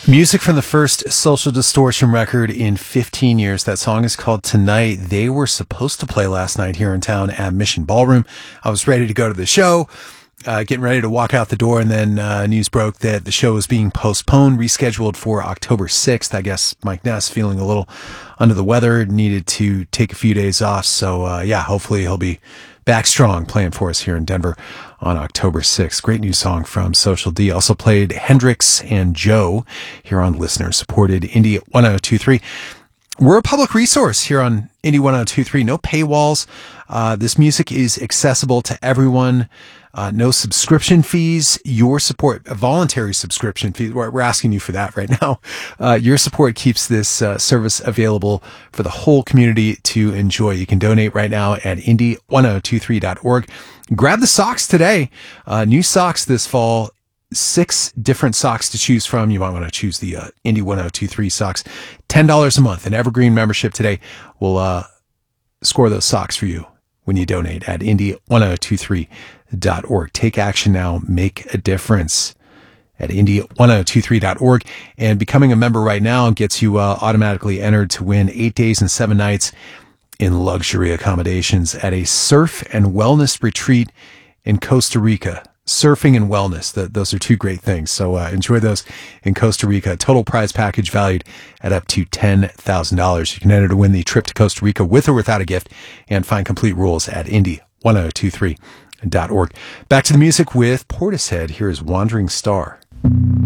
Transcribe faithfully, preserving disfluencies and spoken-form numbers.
Music from the first Social Distortion record in fifteen years. That song is called Tonight. They were supposed to play last night here in town at Mission Ballroom. I was ready to go to the show, uh, getting ready to walk out the door, and then uh, news broke that the show was being postponed, rescheduled for October sixth. I guess Mike Ness, feeling a little under the weather, needed to take a few days off. So, uh, yeah, hopefully he'll be back strong playing for us here in Denver on October sixth. Great new song from Social D. Also played Hendrix and Joe here on listener-supported Indie one oh two three. We're a public resource here on Indie one oh two three. No paywalls. Uh, this music is accessible to everyone. Uh, no subscription fees. Your support, a voluntary subscription fee. We're, we're asking you for that right now. Uh, your support keeps this uh, service available for the whole community to enjoy. You can donate right now at indie one oh two three dot org. Grab the socks today. Uh, new socks this fall. Six different socks to choose from. You might want to choose the uh, Indie one oh two three socks. ten dollars a month. An evergreen membership today will uh, score those socks for you when you donate at indie one oh two three dot org. Take action now. Make a difference at indie one oh two three dot org. And becoming a member right now gets you uh, automatically entered to win eight days and seven nights in luxury accommodations at a surf and wellness retreat in Costa Rica. Surfing and wellness, the, those are two great things. So uh, enjoy those in Costa Rica. Total prize package valued at up to ten thousand dollars. You can enter to win the trip to Costa Rica with or without a gift, and find complete rules at indie one oh two three dot org. Back to the music with Portishead. Here is Wandering Star.